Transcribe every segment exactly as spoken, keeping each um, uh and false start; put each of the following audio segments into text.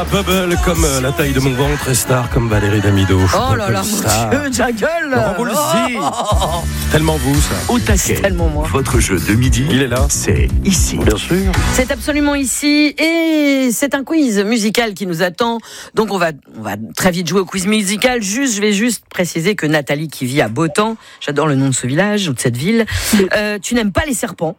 ça, Bubble comme euh, la taille de mon ventre et Star comme Valérie Damido. Oh là là, mon Dieu, Jaggle. Laurent Voulzy. Oh, oh, oh. Tellement vous, ça. Au taquet, C'est tellement moi. votre jeu de midi, Il est là. c'est ici. Bien sûr. C'est absolument ici et c'est un quiz musical qui nous attend. Donc on va, on va très vite jouer au quiz musical. Juste, je vais juste préciser que Nathalie qui vit à Beautemps, j'adore le nom de ce village ou de cette ville, euh, tu n'aimes pas les serpents.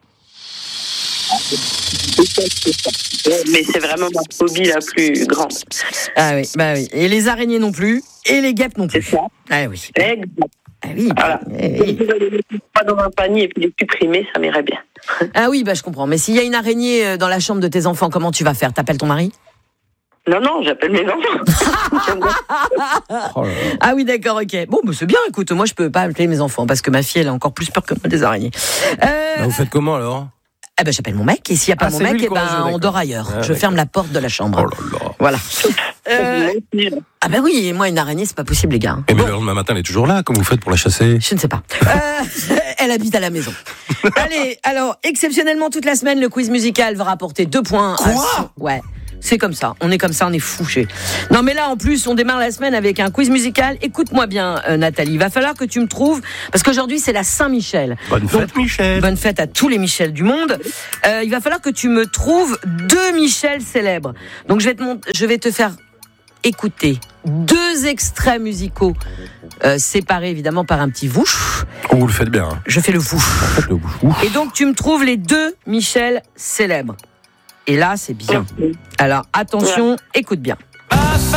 Mais c'est vraiment ma phobie la plus grande. Ah oui, bah oui. Et les araignées non plus, et les guêpes non C'est plus. ça. Ah oui. Exact. Ah oui. Voilà. Eh Si oui. vous avez les pas dans un panier et puis les supprimer, ça m'irait bien. Ah oui, bah je comprends. Mais s'il y a une araignée euh, dans la chambre de tes enfants, comment tu vas faire? T'appelles ton mari? Non, non, j'appelle mes enfants. Oh là là. Ah oui, d'accord, ok. Bon, bah c'est bien. Écoute, moi je peux pas appeler mes enfants parce que ma fille elle a encore plus peur que moi des araignées. Euh, Bah, vous faites comment alors? Eh ben, j'appelle mon mec, et s'il n'y a pas Ah, mon c'est lui mec, le eh ben, courageux, on d'accord. dort ailleurs. Ah, je d'accord. ferme la porte de la chambre. Oh là là. Voilà. Euh, ah ben oui, et moi, une araignée, c'est pas possible, les gars. Et mais Bon, le lendemain matin, elle est toujours là. Comment vous faites pour la chasser? je ne sais pas. Euh, elle habite à la maison. Allez, alors, exceptionnellement, toute la semaine, le quiz musical va rapporter deux points. Quoi à son- Ouais. C'est comme ça, on est comme ça, on est fouché. Non mais là en plus, on démarre la semaine avec un quiz musical. Écoute-moi bien euh, Nathalie, il va falloir que tu me trouves, parce qu'aujourd'hui c'est la Saint-Michel. Bonne fête, Michel. Bonne fête à tous les Michel du monde. Euh, il va falloir que tu me trouves deux Michel célèbres. Donc je vais te, mont- je vais te faire écouter deux extraits musicaux euh, séparés évidemment par un petit vouch. Oh, vous le faites bien. Hein. Je fais le vouch. Faites le bouche. Ouf. Et donc tu me trouves les deux Michel célèbres. Et là c'est bien. Alors attention, écoute bien.